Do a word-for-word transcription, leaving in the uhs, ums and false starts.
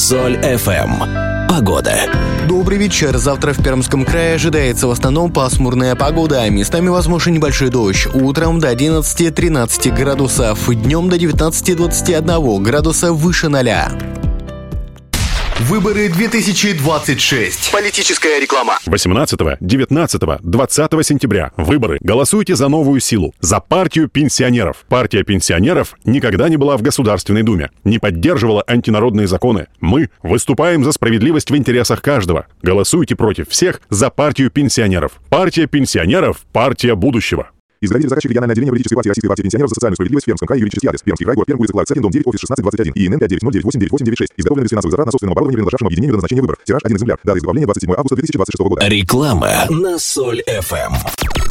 Соль эф эм. Погода. Добрый вечер. Завтра в Пермском крае ожидается в основном пасмурная погода. Местами возможен небольшой дождь. Утром до одиннадцати-тринадцати градусов. Днем до девятнадцати-двадцати одного градуса выше ноля. Выборы две тысячи двадцать шесть. Политическая реклама. восемнадцатого, девятнадцатого, двадцатого сентября. Выборы. Голосуйте за новую силу. За партию пенсионеров. Партия пенсионеров никогда не была в Государственной Думе. Не поддерживала антинародные законы. Мы выступаем за справедливость в интересах каждого. Голосуйте против всех за партию пенсионеров. Партия пенсионеров. Партия будущего. Изготовитель заказчик региональное отделение политической партии Российской партии пенсионеров за социальную справедливость в Пермском крае, юридический адрес. Пермский край, город Пермь, улица Кларкс один, дом девять, офис шестнадцать двадцать один. ИНН пять девять ноль девять восемь девять восемь девять шесть. Изготовлено без финансовых затрат на собственном оборудовании, принадлежавшему объединению до назначения выборов. Тираж один экземпляр. Дата изготовления двадцать седьмого августа две тысячи двадцать шестого года. Реклама на Соль эф эм.